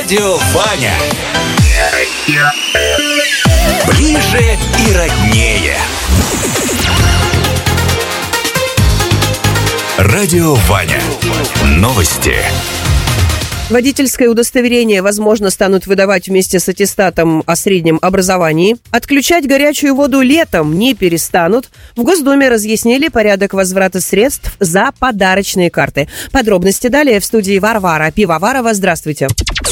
Радио Ваня. Ближе и роднее. Радио Ваня. Новости. Водительское удостоверение, возможно, станут выдавать вместе с аттестатом о среднем образовании. Отключать горячую воду летом не перестанут. В Госдуме разъяснили порядок возврата средств за подарочные карты. Подробности далее в студии Варвара Пивоварова. Здравствуйте.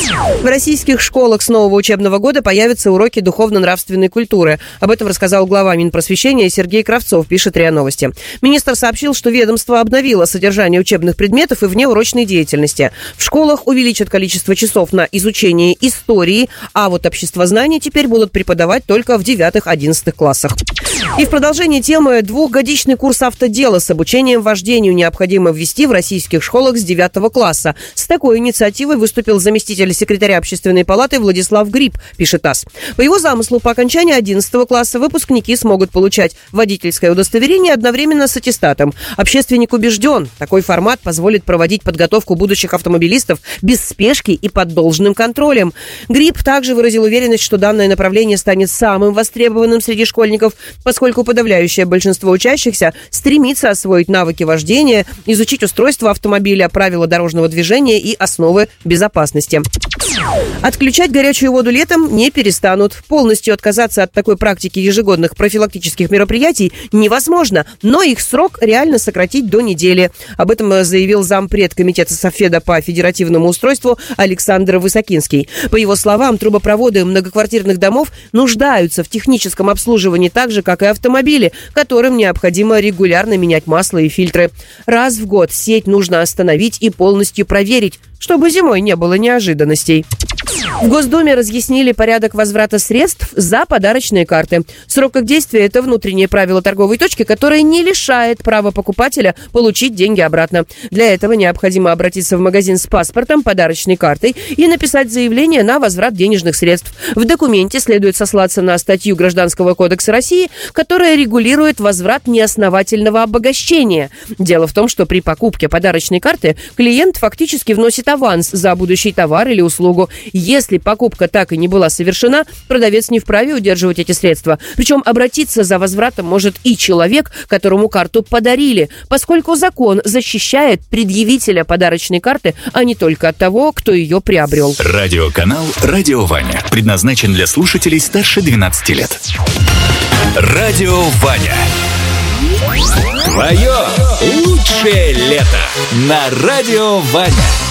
В российских школах с нового учебного года появятся уроки духовно-нравственной культуры. Об этом рассказал глава Минпросвещения Сергей Кравцов, пишет РИА Новости. Министр сообщил, что ведомство обновило содержание учебных предметов и внеурочной деятельности. В школах увеличат количество часов на изучение истории, а вот обществознание теперь будут преподавать только в 9-11 классах. И в продолжении темы двухгодичный курс автодела с обучением вождению необходимо ввести в российских школах с 9 класса. С такой инициативой выступил заместитель секретаря Общественной палаты Владислав Гриб, пишет ТАСС. По его замыслу, по окончании 11 класса выпускники смогут получать водительское удостоверение одновременно с аттестатом. Общественник убежден, такой формат позволит проводить подготовку будущих автомобилистов без спешки и под должным контролем. Гриб также выразил уверенность, что данное направление станет самым востребованным среди школьников, поскольку подавляющее большинство учащихся стремится освоить навыки вождения, изучить устройство автомобиля, правила дорожного движения и основы безопасности. Отключать горячую воду летом не перестанут. Полностью отказаться от такой практики ежегодных профилактических мероприятий невозможно, но их срок реально сократить до недели. Об этом заявил зампред комитета Совфеда по федеративному устройству Александр Высокинский. По его словам, трубопроводы многоквартирных домов нуждаются в техническом обслуживании так же, как и автомобили, которым необходимо регулярно менять масло и фильтры. Раз в год сеть нужно остановить и полностью проверить, чтобы зимой не было неожиданностей. В Госдуме разъяснили порядок возврата средств за подарочные карты. Срок их действия – это внутреннее правило торговой точки, которое не лишает права покупателя получить деньги обратно. Для этого необходимо обратиться в магазин с паспортом, подарочной картой и написать заявление на возврат денежных средств. В документе следует сослаться на статью Гражданского кодекса России, которая регулирует возврат неосновательного обогащения. Дело в том, что при покупке подарочной карты клиент фактически вносит аванс за будущий товар или услугу. Если покупка так и не была совершена, продавец не вправе удерживать эти средства. Причем обратиться за возвратом может и человек, которому карту подарили, поскольку закон защищает предъявителя подарочной карты, а не только от того, кто ее приобрел. Радиоканал «Радио Ваня» предназначен для слушателей старше 12 лет. Радио Ваня. Твое лучшее лето на Радио Ваня.